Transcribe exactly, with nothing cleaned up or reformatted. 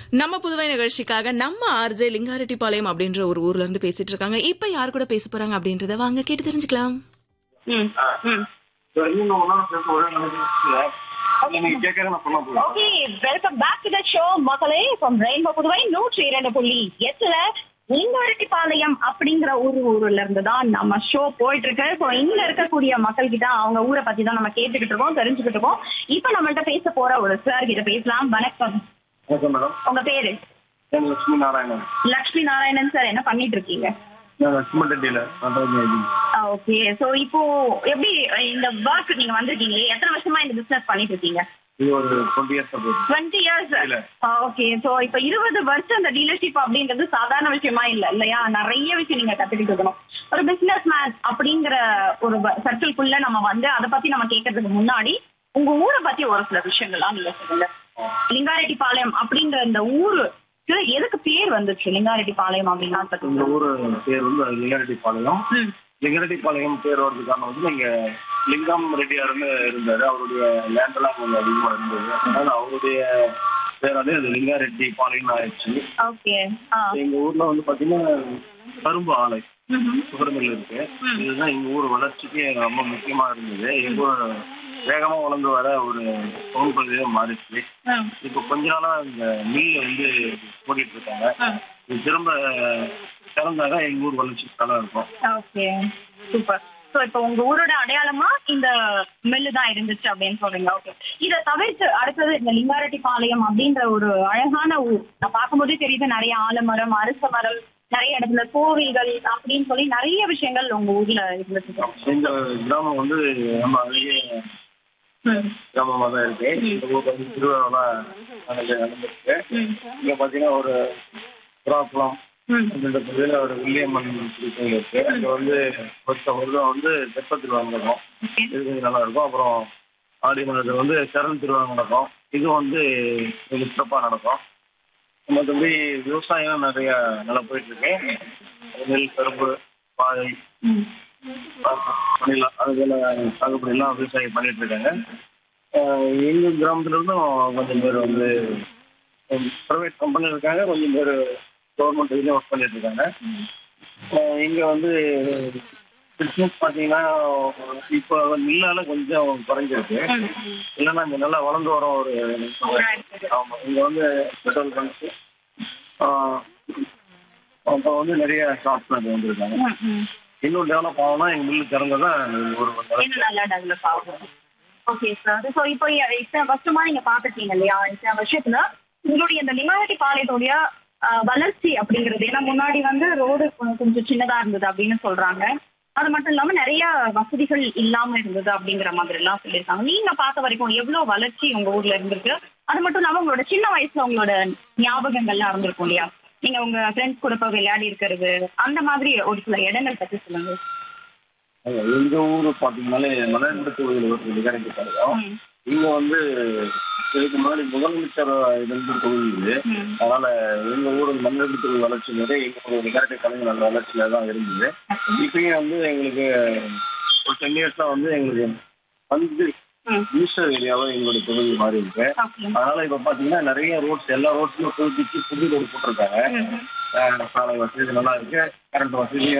நம்ம புதுவை நிகழ்ச்சிக்காக நம்ம ஆர்ஜே லிங்காரெட்டிப்பாளையம் அப்படின்ற ஒரு ஊர்ல இருந்து பேசிட்டு இருக்காங்க. இப்ப யார் கூட பேச போறாங்க அப்படின்றத வாங்க கேட்டு தெரிஞ்சுக்கலாம். Okay, welcome back to the show மக்களே. ஃப்ரம் ரெயின்போ புதுவை நூற்றி இரண்டு புள்ளி எட்டுல லிங்காரெட்டிப்பாளையம் அப்படிங்கிற ஒரு ஊர்ல இருந்து தான் நம்ம ஷோ போயிட்டு இருக்கு. ஸோ இங்க இருக்கக்கூடிய மக்கள் கிட்ட அவங்க ஊரை பத்தி தான் நம்ம கேட்டுக்கிட்டு இருக்கோம், தெரிஞ்சுக்கிட்டு இருக்கோம். இப்ப நம்மள்ட்ட பேச போற ஒரு சார் கிட்ட பேசலாம். வணக்கம். வணக்கம் மேடம். உங்க பேரு? லட்சுமி நாராயணன். லட்சுமி நாராயணன் சார், என்ன பண்ணிட்டு இருக்கீங்க? ஓகே, சோ இப்போ எப்படி இந்த ஒர்க் நீங்க வந்திருக்கீங்க? எத்தனை வருஷமா இந்த பிசினஸ் பண்ணிட்டு இருக்கீங்க? Twenty years. ஓகே, சோ இப்போ இருபது வருஷம் இந்த டீலர்ஷிப் அப்படின்றது சாதாரண விஷயமா இல்ல இல்லையா? நிறைய விஷயம் நீங்க கத்துக்கிட்டு இருக்கணும். ஒரு பிசினஸ் மேன் அப்படிங்கிற ஒரு சர்க்கிள்குள்ள நம்ம வந்து அதை பத்தி நம்ம கேட்கறதுக்கு முன்னாடி உங்க ஊரை பத்தி ஒரு சில விஷயங்கள்லாம் நீங்க சொல்லுங்க. லிங்காரெட்டிப்பாளையம் அப்படிங்கிற இந்த ஊரு எதுக்கு பேர் வந்துச்சு லிங்காரெட்டிப்பாளையம் அப்படின்னா? இந்த ஊரு பேர் வந்து லிங்காரெட்டிப்பாளையம். லிங்காரெட்டிப்பாளையம் பேர் வரது காரணம் வந்து இங்க லிங்கம் ரெட்டியாருன்னு இருந்தாரு. அவருடைய லேண்ட் எல்லாம் கொஞ்சம் அதிகமா இருந்தது. அதனால அவருடைய பேர் வந்து லிங்காரெட்டிப்பாளையம் ஆயிடுச்சு. ஓகே, எங்க ஊர்ல வந்து பாத்தீங்கன்னா கரும்பு ஆலை சுகர்மில் இருக்கு. இதுதான் எங்க ஊர் வளர்ச்சிக்கு ரொம்ப முக்கியமா இருந்தது. எங்க ஊர் வேகமா வளர்ந்து வர ஒரு தொழில் பகுதியாக மாறிடுச்சு. இப்போ கொஞ்ச நாளா இந்த மில் வந்து ஓடிட்டு இருக்காங்க. இது திரும்ப திறந்தாதான் எங்க ஊர் வளர்ச்சி நல்லா இருக்கும். Okay, super. ஸோ இப்போ உங்க ஊரோட அடையாளமா இந்த மில்லு தான் இருந்துச்சு அப்படின்னு சொல்றீங்க. ஓகே, இதை தவிர்த்து அடுத்தது இந்த லிங்காரெட்டிப்பாளையம் அப்படின்ற ஒரு அழகான ஊர் நான் பார்க்கும்போதே தெரியுது. நிறைய ஆலமரம், அரச மரம், நிறைய இடத்துல கோவில்கள் அப்படின்னு சொல்லி நிறைய விஷயங்கள் உங்க ஊர்ல இருந்துச்சு. இந்த கிராமம் வந்து நம்ம அழகிய கிராமமா தான் இருக்கு. இந்த ஊர்ல வந்து திருவிழா நடந்துருக்கு. இங்க பாத்தீங்கன்னா ஒரு புறாக்குளம் இந்த பகுதியில ஒரு வில்லியம்மன் கோயில் இருக்கு. அங்க வந்து வருஷம் வருடம் வந்து தெப்ப திருவிழா நடக்கும். இது கொஞ்சம் நல்லா இருக்கும். அப்புறம் ஆடி மாதத்துல வந்து சரண் திருவிழா நடக்கும். இது வந்து கொஞ்சம் சிறப்பா நடக்கும். மற்றபடி விவசாயம் நிறைய நல்லா போயிட்டு இருக்கு. நெல், கரும்பு, வாழை, பண்ணிடலாம் அதுல சாகுபடி எல்லாம் விவசாயம் பண்ணிட்டு இருக்காங்க. எங்க கிராமத்துல இருந்தும் கொஞ்சம் பேர் வந்து ப்ரைவேட் கம்பெனி இருக்காங்க, கொஞ்சம் பேர் கவர்மெண்ட் இதுலேயும் ஒர்க் பண்ணிட்டு இருக்காங்க. இங்க வந்து பிஸ்னஸ் பார்த்தீங்கன்னா இப்போ மில்லால கொஞ்சம் குறைஞ்சிருக்கு. இல்லைன்னா இங்கே நல்லா வளர்ந்து வரோம் ஒரு. ஆமாம், இங்கே வந்து பெட்ரோல் பங்க்ஸு அப்போ வந்து நிறைய ஷாப்ஸ் அது வந்துருக்காங்க. இன்னும் டெவலப் ஆகும்னா எங்கள் மில்லு திறந்ததான் ஒரு நல்லா டெவலப் ஆகும். ஓகே சார், ஸோ இப்போ இத்தனை வருஷமா நீங்க பார்த்துருக்கீங்க இல்லையா? இத்தனை வருஷத்துல உங்களுடைய இந்த லிங்காரெட்டிப்பாளையத்துடைய வளர்ச்சி அப்படிங்கிறது, ஏன்னா முன்னாடி வந்து ரோடு கொஞ்சம் சின்னதா இருந்தது அப்படின்னு சொல்றாங்க. அது மட்டும் இல்லாம நிறைய வசதிகள் இல்லாம இருந்தது அப்படிங்கிற மாதிரி எல்லாம் சொல்லியிருக்காங்க. நீங்க பார்த்த வரைக்கும் எவ்வளவு வளர்ச்சி உங்க ஊர்ல இருந்திருக்கு? அது மட்டும் இல்லாம உங்களோட சின்ன வயசுல உங்களோட ஞாபகங்கள்லாம் இருந்திருக்கும் இல்லையா? நீங்க உங்க ஃப்ரெண்ட்ஸ் கூட போய் விளையாடி இருக்கிறது, அந்த மாதிரி ஒரு சில இடங்கள் பத்தி சொல்லுங்க. எங்க ஊரு பாத்தீங்கன்னாலே மலர்ந்த கோவில் ஒரு லிங்காரெட்டிப்பாளையம். இங்க வந்து இதுக்கு முன்னாடி முதலமைச்சர் இருந்த கோவில் இது. அதனால எங்க ஊர் மலர்ந்த கோவில் வளர்ச்சி முறை எங்க ஊர் லிங்காரெட்டிப்பாளையம் நல்ல வளர்ச்சியில தான் இருந்தது. இப்பயும் வந்து எங்களுக்கு ஒரு டென் இயர்ஸா வந்து எங்களுக்கு வந்து ஈஸ்டர் ஏரியாவா எங்களுடைய தொகுதி மாறி இருக்கு. அதனால இப்ப பாத்தீங்கன்னா நிறைய ரோட்ஸ் எல்லா ரோட்ஸுமே புதுப்பிச்சு புது ரோடு போட்டிருக்காங்க. சாலை வசதி நல்லா இருக்கு, கரண்ட் வசதி